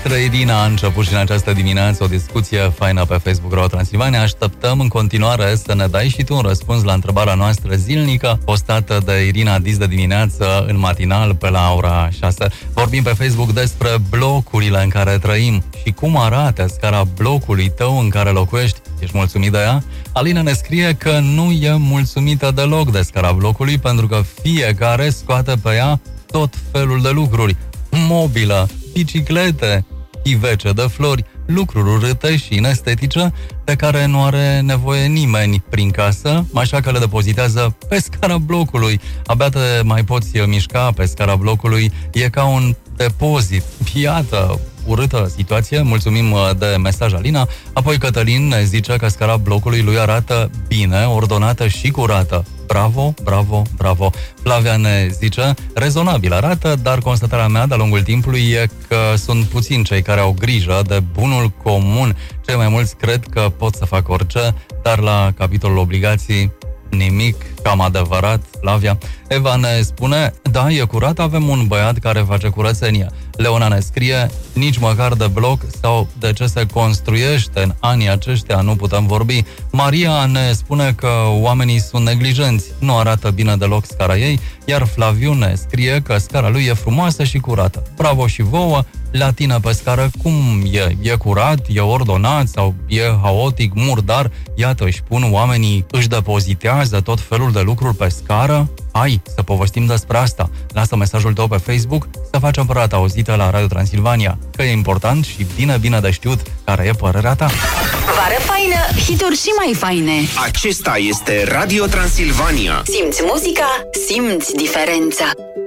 Irina a început și în această dimineață o discuție faină pe Facebook Radio Transilvania. Așteptăm în continuare să ne dai și tu un răspuns la întrebarea noastră zilnică postată de Irina dis de dimineață în matinal pe la ora 6. Vorbim pe Facebook despre blocurile în care trăim și cum arată scara blocului tău în care locuiești. Ești mulțumit de ea? Alina ne scrie că nu e mulțumită deloc de scara blocului pentru că fiecare scoate pe ea tot felul de lucruri. Mobilă, biciclete, chivece de flori, lucruri urâte și inestetice de care nu are nevoie nimeni prin casă, așa că le depozitează pe scara blocului. Abia te mai poți mișca pe scara blocului, e ca un depozit. Iată, urâtă situație, mulțumim de mesaj, Alina. Apoi Cătălin ne zice că scara blocului lui arată bine, ordonată și curată. Bravo, bravo, bravo. Flavia ne zice, rezonabil arată, dar constatarea mea de-a lungul timpului e că sunt puțini cei care au grijă de bunul comun. Cei mai mulți cred că pot să facă orice, dar la capitolul obligații nimic, cam adevărat, Flavia. Eva ne spune, da, e curat, avem un băiat care face curățenie. Leona ne scrie, nici măcar de bloc sau de ce se construiește în anii aceștia nu putem vorbi. Maria ne spune că oamenii sunt neglijenți, nu arată bine deloc scara ei, iar Flaviu ne scrie că scara lui e frumoasă și curată. Bravo și vouă! La tine pe scară cum e? E curat? E ordonat? Sau e haotic, murdar? Iată, își pun oamenii, își depozitează tot felul de lucruri pe scară? Hai să povestim despre asta. Lasă mesajul tău pe Facebook să facem părata auzită la Radio Transilvania, că e important și bine de știut care e părerea ta. Vară faină, hituri și mai faine. Acesta este Radio Transilvania. Simți muzica, simți diferența.